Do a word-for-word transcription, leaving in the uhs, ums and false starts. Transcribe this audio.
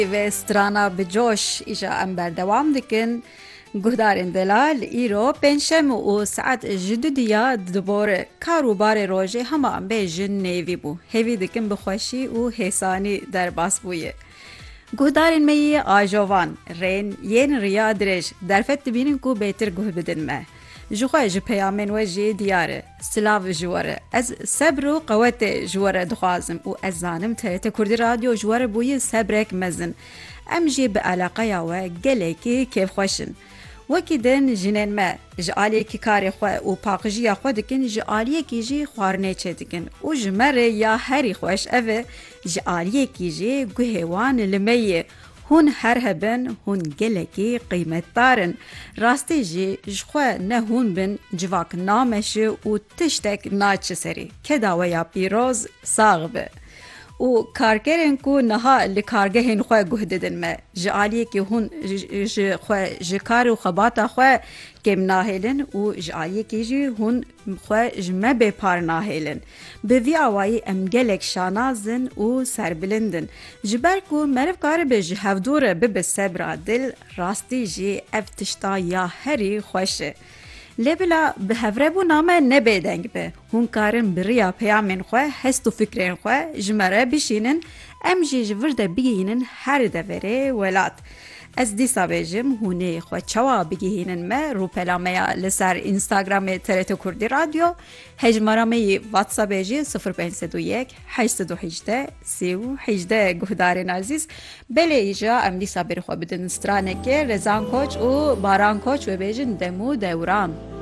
ve strana bi coş îja em berdewam dikin. Guhdarên Delal îro pênçşem û saet ji du diya dibore kar û barê rojê hema em bê ji nêvî bû. Hêvî dikin bi xweşî û hêsanî derbas bûye. Guhdarên me yê ajovan, rên yên riya dirêj derfet dibînin ku bêtir guh bidin me. Ji xwe ji peyamên we jî diyar e. Silav ji we re. Ez sebr û qewetê ji we re dixwazim û ez zanim T R T Kurdî Radyo ji we re bûye sebrek mezin. Em jî bi eleqeya we gelekî kêfxweşin. Wekî din jinên me ji aliyekî karê xwe û paqijiya xwe dikin, ji aliyekî jî xwarinê çêdikin û ji me re ya herî xweş ev e, ji aliyekî jî guhê wan li me yê. Hûn her hebin, hûn gelekî qîmetdarin. Rastî jî ji xwe ne hûn bin, civak nameşi û tiştek naçi serî. Keda we ya pîroz sağ be. û karkerên ku niha li kargehên xwe guh didin me, ji aliyekî hûn ji xwe ji kar û xebata xwe kêm nahêlin û ji aliyekî jî hûn xwe ji me bêpar nahêlin. Bi vî awayî em gelek şanazin û serbilindin. Ji ber ku meriv karibe ji hevdû re bibe sebra dil, rastî jî ev tişta ya herî xweş e. Lêbila bi hevrebûna me nebêdeng be. Hûn karin bi riya peyamên xwe, hest û fikrên xwe ji me re bişînin, em jî ji vir de bigihînin her deverê welat. Ez dîsa bêjim hûnê xwe çawa bigihînin me rûpelameya li ser Instagramê T R T Kurdî Radyo, hejmara me yê WhatsAppê jî sıfır pênc sedû yek heşt sedû hejdeh sê û hejdeh guhdarên azîz. Belê îja em dîsa berî xwe bidin stranekê Rezan Koç û Baran Koç ve bêjin dem û dewran.